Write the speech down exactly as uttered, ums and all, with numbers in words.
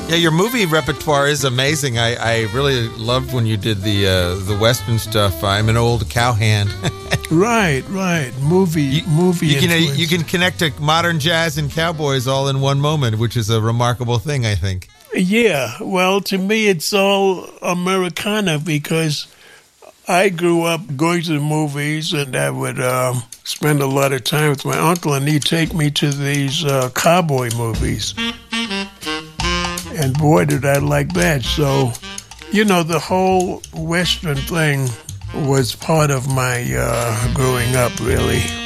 Yeah, your movie repertoire is amazing. I, I really loved when you did the uh, the Western stuff. I'm an old cowhand. Right, right. Movie, you, movie. You can uh, influence. you can connect to modern jazz and cowboys all in one moment, which is a remarkable thing, I think. Yeah, well, to me, it's all Americana because I grew up going to the movies, and I would um, spend a lot of time with my uncle, and he'd take me to these uh, cowboy movies. And boy, did I like that. So, you know, the whole Western thing was part of my uh, growing up, really.